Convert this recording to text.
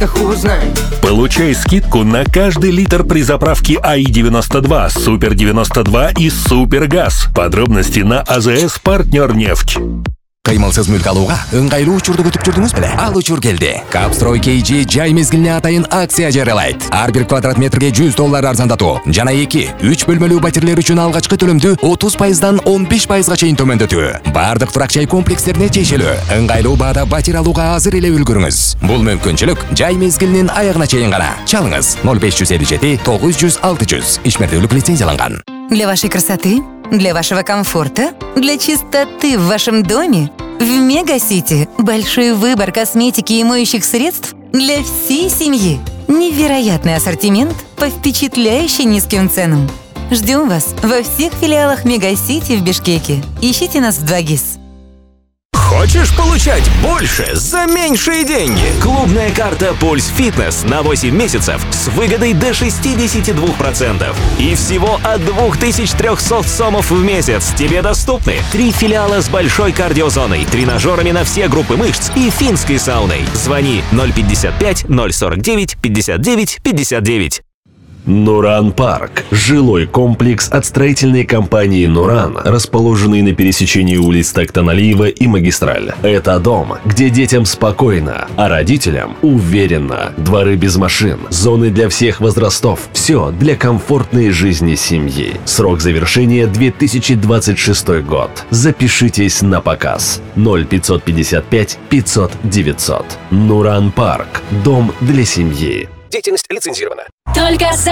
подсказках узнай. Получай скидку на каждый литр при заправке АИ-92, Супер-92 и Супергаз. Подробности на АЗС «Партнер-нефть». Кыймылсыз мүлк алууга ыңгайлуу учурду күтүп жүрдүңүз беле? Ал учур келди. Капстрой KG жай мезгилине атайын акция жарыялайт. Ар бир квадрат метрге $100 арзандатуу. Жана 2-3 бөлмөлүү батирлер үчүн алгачкы төлөмдү 30%дан 15%га чейин төмөндөтүү. Бардык турак жай комплекстерине тиешелүү. Ыңгайлуу баада батир алууга азыр эле үлгүрүңүз. Бул мүмкүнчүлүк жай мезгилинин аягына чейин гана. Чалыңыз 0557 900 600. Ишмердүүлүк лицензияланган. Для вашей красоты, для вашего комфорта, для чистоты в вашем доме в Мегасити большой выбор косметики и моющих средств для всей семьи. Невероятный ассортимент по впечатляюще низким ценам. Ждем вас во всех филиалах Мегасити в Бишкеке. Ищите нас в 2GIS. Хочешь получать больше за меньшие деньги? Клубная карта «Пульс Фитнес» на 8 месяцев с выгодой до 62%. И всего от 2300 сомов в месяц тебе доступны 3 филиала с большой кардиозоной, тренажерами на все группы мышц и финской сауной. Звони 055 049 59 59. Нуран Парк – жилой комплекс от строительной компании «Нуран», расположенный на пересечении улиц Токтаналиева и Магистраль. Это дом, где детям спокойно, а родителям уверенно. Дворы без машин, зоны для всех возрастов – все для комфортной жизни семьи. Срок завершения – 2026 год. Запишитесь на показ. 0555 500 900. Нуран Парк – дом для семьи. Деятельность лицензирована. Только за